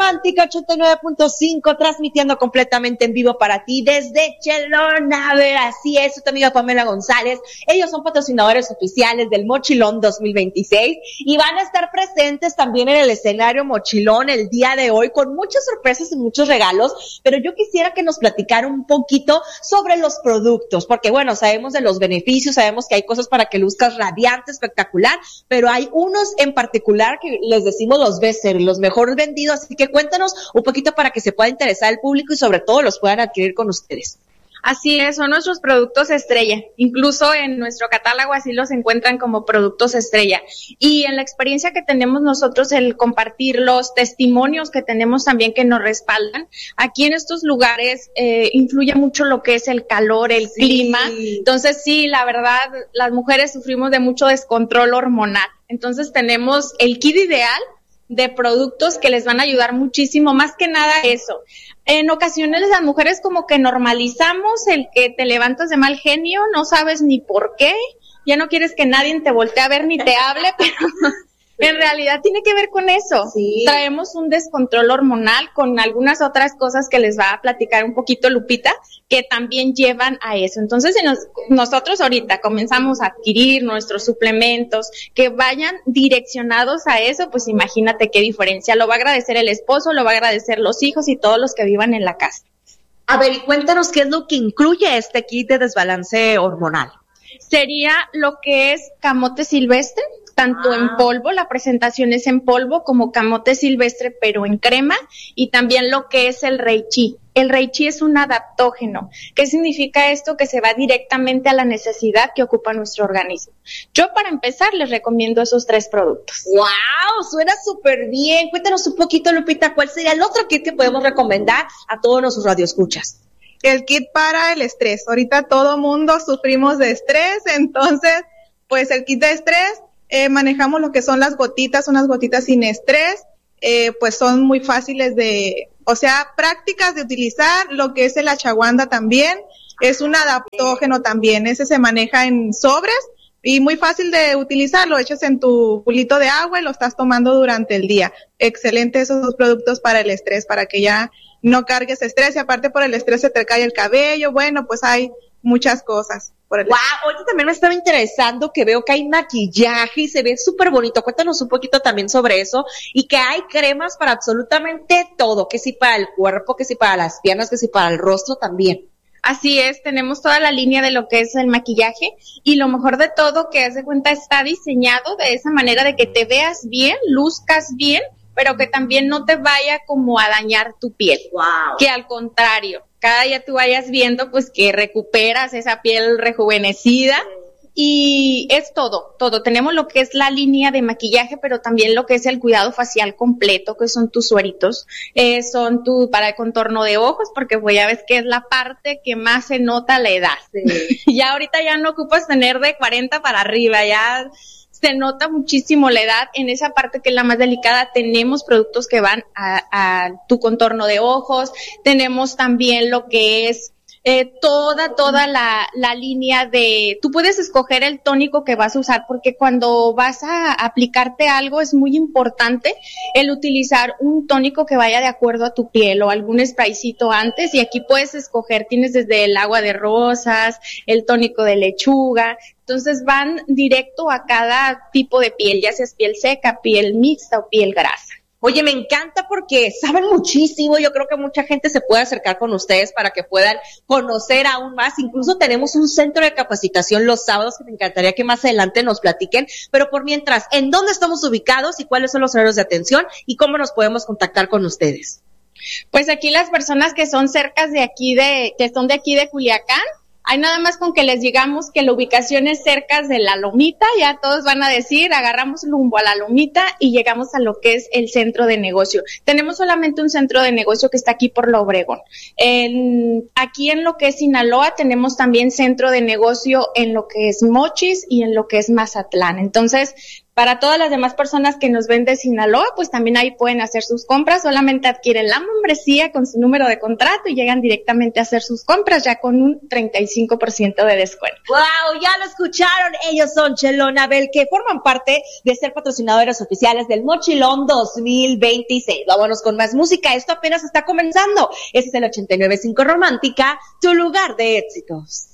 Romántica 89.5, transmitiendo completamente en vivo para ti desde Chelona. A ver, así es, tu amiga Pamela González. Ellos son patrocinadores oficiales del Mochilón 2026 y van a estar presentes también en el escenario Mochilón el día de hoy con muchas sorpresas y muchos regalos, pero yo quisiera que nos platicara un poquito sobre los productos, porque bueno, sabemos de los beneficios, sabemos que hay cosas para que luzcas radiante, espectacular, pero hay unos en particular que les decimos los bestsellers, los mejores vendidos, así que cuéntanos un poquito para que se pueda interesar el público y sobre todo los puedan adquirir con ustedes. Así es, son nuestros productos estrella. Incluso en nuestro catálogo así los encuentran como productos estrella. Y en la experiencia que tenemos nosotros, el compartir los testimonios que tenemos también que nos respaldan, aquí en estos lugares influye mucho lo que es el calor, el clima. Entonces sí, la verdad, las mujeres sufrimos de mucho descontrol hormonal. Entonces tenemos el kit ideal de productos que les van a ayudar muchísimo, más que nada eso. En ocasiones las mujeres como que normalizamos el que te levantas de mal genio, no sabes ni por qué, ya no quieres que nadie te voltee a ver ni te hable, pero en realidad tiene que ver con eso. Sí. Traemos un descontrol hormonal con algunas otras cosas que les va a platicar un poquito Lupita, que también llevan a eso. Entonces, si nosotros ahorita comenzamos a adquirir nuestros suplementos que vayan direccionados a eso, pues imagínate qué diferencia. Lo va a agradecer el esposo, lo va a agradecer los hijos y todos los que vivan en la casa. A ver, y cuéntanos qué es lo que incluye este kit de desbalance hormonal. Sería lo que es camote silvestre, tanto en polvo, la presentación es en polvo, como camote silvestre, pero en crema, y también lo que es el reishi. El reishi es un adaptógeno. ¿Qué significa esto? Que se va directamente a la necesidad que ocupa nuestro organismo. Yo, para empezar, les recomiendo esos 3 productos. ¡Wow! Suena súper bien. Cuéntanos un poquito, Lupita, ¿cuál sería el otro kit que podemos recomendar a todos nuestros radioescuchas? El kit para el estrés. Ahorita todo mundo sufrimos de estrés, entonces, pues el kit de estrés, manejamos lo que son las gotitas, unas gotitas sin estrés, pues son muy fáciles prácticas de utilizar. Lo que es el ashwagandha también, es un adaptógeno también, ese se maneja en sobres y muy fácil de utilizar, lo echas en tu culito de agua y lo estás tomando durante el día. Excelente esos 2 productos para el estrés, para que ya no cargues estrés, y aparte por el estrés se te cae el cabello, bueno, pues hay muchas cosas. Wow, ahorita también me estaba interesando que veo que hay maquillaje y se ve súper bonito. Cuéntanos un poquito también sobre eso, y que hay cremas para absolutamente todo, que sí para el cuerpo, que sí para las piernas, que sí para el rostro también. Así es, tenemos toda la línea de lo que es el maquillaje, y lo mejor de todo, que haz de cuenta está diseñado de esa manera de que te veas bien, luzcas bien, pero que también no te vaya como a dañar tu piel. Wow. Que al contrario, cada día tú vayas viendo pues que recuperas esa piel rejuvenecida. Y es todo. Tenemos lo que es la línea de maquillaje, pero también lo que es el cuidado facial completo, que son tus sueritos, son para el contorno de ojos, porque pues ya ves que es la parte que más se nota la edad. Sí. Ya ahorita ya no ocupas tener de 40 para arriba, ya se nota muchísimo la edad. En esa parte que es la más delicada, tenemos productos que van a tu contorno de ojos, tenemos también lo que es toda la línea de, tú puedes escoger el tónico que vas a usar, porque cuando vas a aplicarte algo es muy importante el utilizar un tónico que vaya de acuerdo a tu piel o algún spraycito antes, y aquí puedes escoger, tienes desde el agua de rosas, el tónico de lechuga, entonces van directo a cada tipo de piel, ya sea piel seca, piel mixta o piel grasa. Oye, me encanta porque saben muchísimo. Yo creo que mucha gente se puede acercar con ustedes para que puedan conocer aún más. Incluso tenemos un centro de capacitación los sábados que me encantaría que más adelante nos platiquen. Pero por mientras, ¿en dónde estamos ubicados y cuáles son los horarios de atención y cómo nos podemos contactar con ustedes? Pues aquí las personas que son cercas de aquí que son de aquí de Culiacán, hay nada más con que les digamos que la ubicación es cerca de la Lomita, ya todos van a decir, agarramos rumbo a la Lomita y llegamos a lo que es el centro de negocio. Tenemos solamente un centro de negocio que está aquí por La Obregón. Aquí en lo que es Sinaloa tenemos también centro de negocio en lo que es Mochis y en lo que es Mazatlán. Entonces, Para todas las demás personas que nos ven de Sinaloa, pues también ahí pueden hacer sus compras, solamente adquieren la membresía con su número de contrato y llegan directamente a hacer sus compras ya con un 35% de descuento. ¡Wow! Ya lo escucharon, ellos son Chelo Nabel, que forman parte de ser patrocinadores oficiales del Mochilón 2026. Vámonos con más música, esto apenas está comenzando. Este es el 89.5 Romántica, tu lugar de éxitos.